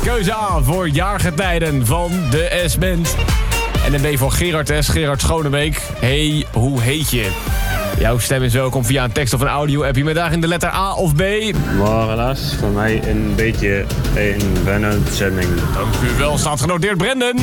Keuze A voor jaargetijden van de S-band. En een B voor Gerard S. Gerard Schonebeek. Hey, hoe heet je? Jouw stem is welkom via een tekst of een audio-appje met daarin de letter A of B. Maar helaas, voor mij een beetje een uitzending. Dank u wel, staat genoteerd, Brendan.